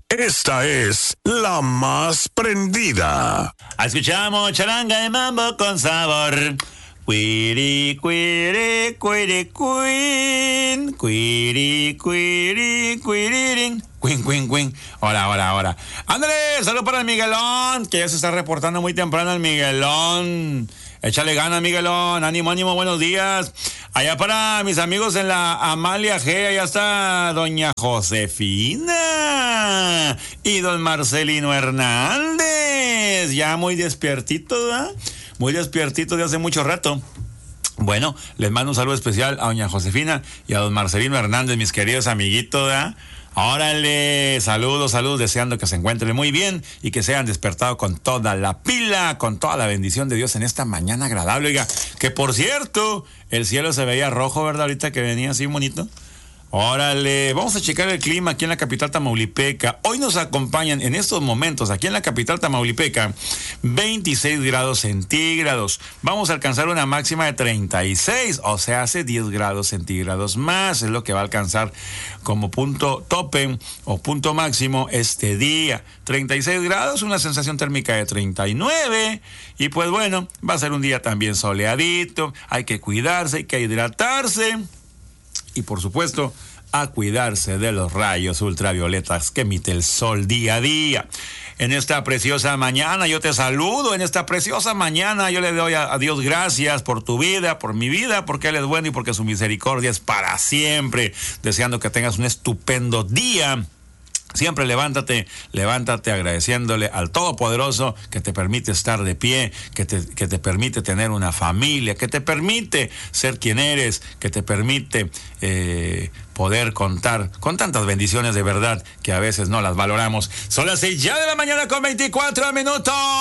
Esta es la más prendida. Escuchamos charanga de mambo con sabor. Quiri, quiri, quiri, queen. Quiri, quiri, quiririn. Queen, queen, queen. Ahora. Ándale, saludos para el Miguelón, que ya se está reportando muy temprano el Miguelón. Échale gana, Miguelón. Ánimo, buenos días. Allá para mis amigos en la Amalia G, allá está doña Josefina y don Marcelino Hernández. Ya muy despiertito, ¿verdad? Muy despiertito de hace mucho rato. Bueno, les mando un saludo especial a doña Josefina y a don Marcelino Hernández, mis queridos amiguitos, ¿verdad? Órale, saludos, deseando que se encuentren muy bien y que se hayan despertado con toda la pila, con toda la bendición de Dios en esta mañana agradable. Oiga, que por cierto, el cielo se veía rojo, ¿verdad? Ahorita que venía así bonito. Órale, vamos a checar el clima aquí en la capital tamaulipeca. Hoy nos acompañan en estos momentos aquí en la capital tamaulipeca 26 grados centígrados. Vamos a alcanzar una máxima de 36, o sea, hace 10 grados centígrados más. Es lo que va a alcanzar como punto tope o punto máximo este día. 36 grados, una sensación térmica de 39. Y pues bueno, va a ser un día también soleadito. Hay que cuidarse, hay que hidratarse. Y por supuesto, a cuidarse de los rayos ultravioletas que emite el sol día a día. En esta preciosa mañana yo te saludo, en esta preciosa mañana yo le doy a Dios gracias por tu vida, por mi vida, porque Él es bueno y porque su misericordia es para siempre. Deseando que tengas un estupendo día. Siempre levántate agradeciéndole al Todopoderoso que te permite estar de pie, que te permite tener una familia, que te permite ser quien eres, que te permite poder contar con tantas bendiciones de verdad que a veces no las valoramos. Son las 6 ya de la mañana con 24 minutos.